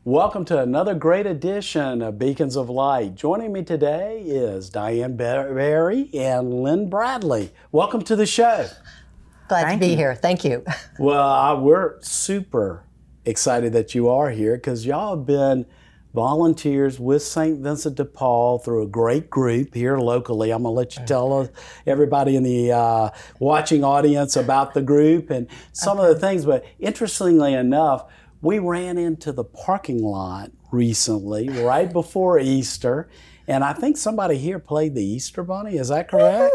Welcome to another great edition of Beacons of Light. Joining me today is Diane Berry and Lynn Bradley. Welcome to the show. Glad to be here. Thank you. Well, we're super excited that you are here because y'all have been volunteers with St. Vincent de Paul through a great group here locally. I'm going to let you tell everybody in the watching audience about the group and some of the things. But interestingly enough, we ran into the parking lot recently, right before Easter, and I think somebody here played the Easter Bunny. Is that correct?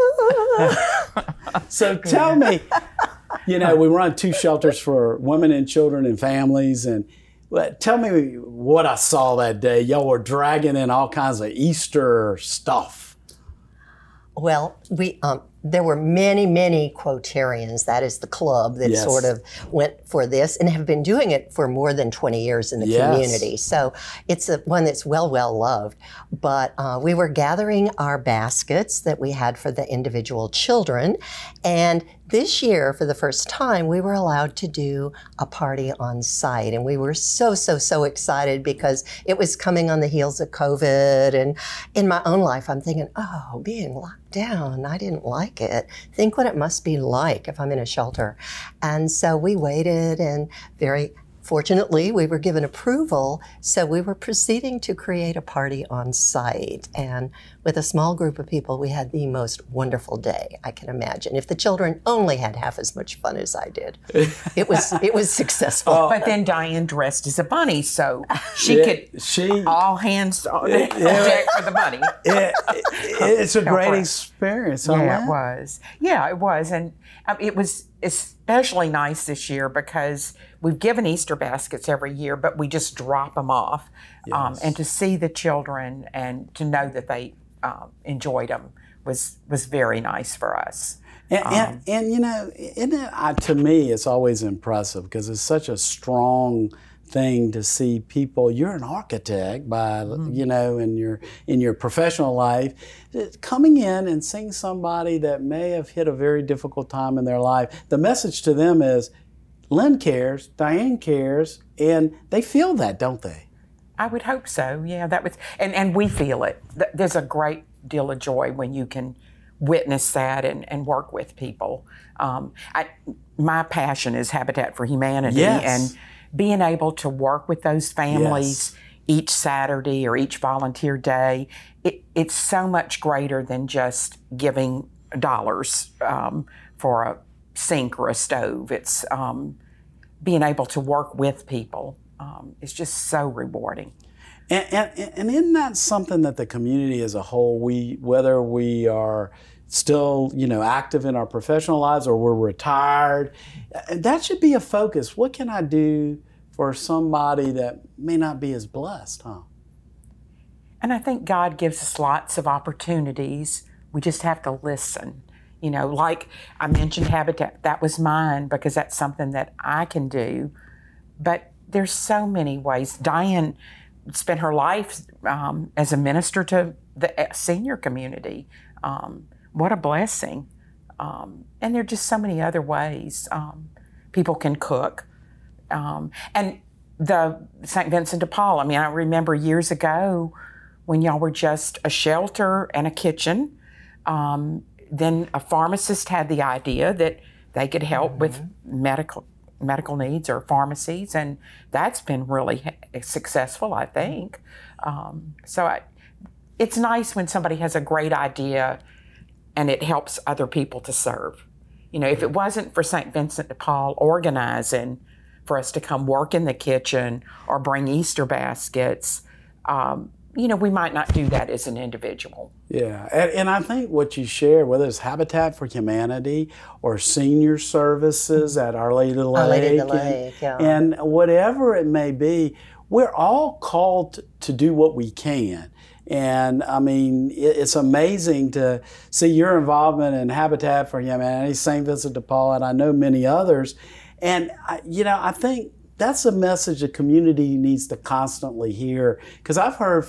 So tell me, we run 2 shelters for women and children and families, and tell me what I saw that day. Y'all were dragging in all kinds of Easter stuff. Well, there were many Quotarians. That is the club that sort of went for this and have been doing it for more than 20 years in the community. So it's one that's well loved. But we were gathering our baskets that we had for the individual children. And this year, for the first time, we were allowed to do a party on site. And we were so excited because it was coming on the heels of COVID. And in my own life, I'm thinking, being locked down, I didn't like it. Think what it must be like if I'm in a shelter. And so we waited, and very fortunately, we were given approval, so we were proceeding to create a party on site. And with a small group of people, we had the most wonderful day I can imagine. If the children only had half as much fun as I did, it was successful. But then Diane dressed as a bunny, so she all hands on deck for the bunny. It's a great experience. Yeah, it was. Yeah, it was. And it was especially nice this year because we've given Easter baskets every year, but we just drop them off. And to see the children and to know that they enjoyed them was very nice for us. And to me, it's always impressive because it's such a strong thing to see people. You're an architect by in your professional life, coming in and seeing somebody that may have hit a very difficult time in their life. The message to them is, Lynn cares, Diane cares, and they feel that, don't they? I would hope so. Yeah, that was, and we feel it. There's a great deal of joy when you can witness that and work with people. My passion is Habitat for Humanity, and being able to work with those families each Saturday or each volunteer day, it's so much greater than just giving dollars for a sink or a stove. It's being able to work with people. It's just so rewarding. And isn't that something that the community as a whole, whether we are still active in our professional lives or we're retired, that should be a focus. What can I do for somebody that may not be as blessed, And I think God gives us lots of opportunities. We just have to listen. Like I mentioned Habitat, that was mine because that's something that I can do. But there's so many ways. Diane spent her life as a minister to the senior community. What a blessing. And there are just so many other ways. People can cook. And the St. Vincent de Paul, I remember years ago when y'all were just a shelter and a kitchen. Then a pharmacist had the idea that they could help with medical needs or pharmacies, and that's been really successful, I think. It's nice when somebody has a great idea and it helps other people to serve. If it wasn't for St. Vincent de Paul organizing for us to come work in the kitchen or bring Easter baskets, we might not do that as an individual. Yeah, and I think what you share, whether it's Habitat for Humanity or senior services at Our Lady of the Lake, and whatever it may be, we're all called to do what we can. And it's amazing to see your involvement in Habitat for Humanity, St. Vincent de Paul, and I know many others. And I think that's a message the community needs to constantly hear, because I've heard